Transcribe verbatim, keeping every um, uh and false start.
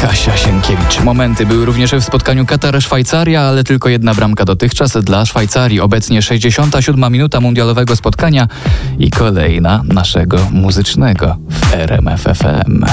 Kasia Sienkiewicz. Momenty były również w spotkaniu Katar-Szwajcaria, ale tylko jedna bramka dotychczas dla Szwajcarii. Obecnie sześćdziesiąta siódma minuta mundialowego spotkania i kolejna naszego muzycznego w R M F F M.